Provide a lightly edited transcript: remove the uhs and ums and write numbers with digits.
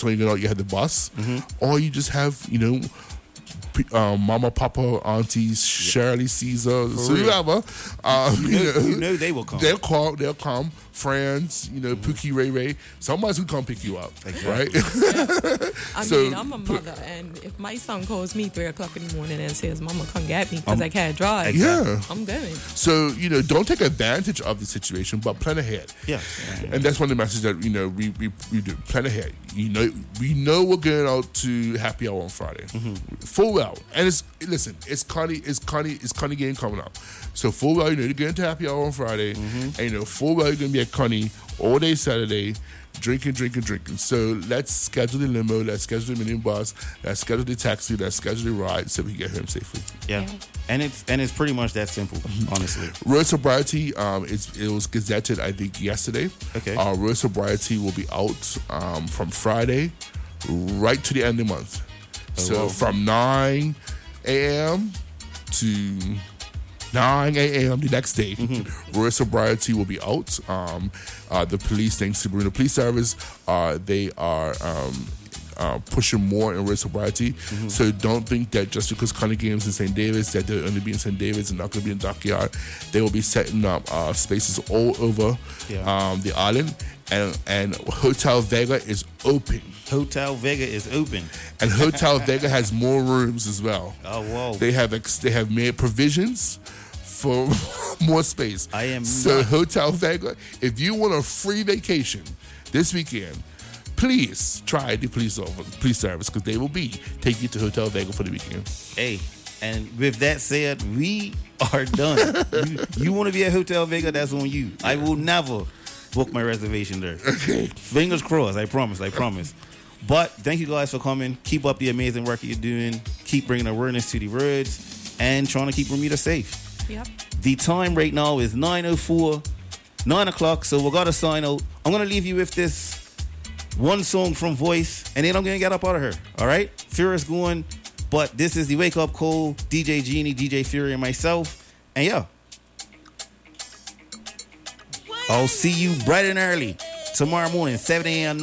when you get out, you have the bus, or you just have, mama, papa, aunties, Shirley, Caesar, so whoever. You know they will come. They'll come. Friends, Pookie, Ray. Somebody's who come pick you up, right? I mean, I'm a mother, and if my son calls me 3 o'clock in the morning and says, "Mama, come get me because I can't drive," I'm going. So don't take advantage of the situation, but plan ahead. Yeah. And that's one of the messages that we do. Plan ahead. We know we're going out to happy hour on Friday, full well, and it's Connie game coming up. So full well, you're getting to happy hour on Friday, and full well, you're gonna be at Connie all day Saturday, drinking. So let's schedule the limo, let's schedule the minibus, let's schedule the taxi, let's schedule the ride, so we can get home safely. Yeah. And it's pretty much that simple, honestly. Road sobriety, it was gazetted, I think, yesterday. Okay. Road sobriety will be out from Friday right to the end of the month. From 9 a.m. to 9 a.m. the next day, road sobriety will be out. The police, thanks to Bruno Police Service, they are pushing more in road sobriety. So don't think that just because Connie Games in St. David's that they'll only be in St. David's and not going to be in Dockyard. They will be setting up spaces all over the island, and Hotel Vega is open. Hotel Vega is open, and Hotel Vega has more rooms as well. Oh wow! They have made provisions for more space. Hotel Vega, if you want a free vacation this weekend, please try the police service, because they will be taking you to Hotel Vega for the weekend. Hey, and with that said, we are done. you want to be at Hotel Vega, that's on you. I will never book my reservation there. Okay. Fingers crossed, I promise. But thank you guys for coming. Keep up the amazing work you're doing. Keep bringing awareness to the roads and trying to keep Bermuda safe. Yep. The time right now is 9:04, 9 o'clock, so we got to sign out. I'm going to leave you with this one song from Voice, and then I'm going to get up out of here. All right? Furious going, but this is the Wake Up Call, DJ Genie, DJ Fury, and myself. And yeah, I'll see you bright and early tomorrow morning, 7 a.m.,